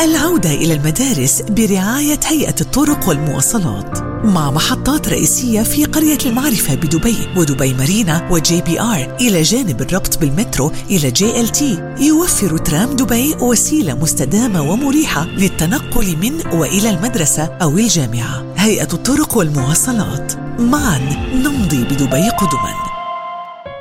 العودة إلى المدارس برعاية هيئة الطرق والمواصلات، مع محطات رئيسية في قرية المعرفة بدبي ودبي مارينا وجي بي آر، إلى جانب الربط بالمترو إلى JLT. يوفر ترام دبي وسيلة مستدامة ومريحة للتنقل من وإلى المدرسة أو الجامعة. هيئة الطرق والمواصلات، معاً نمضي بدبي قدماً.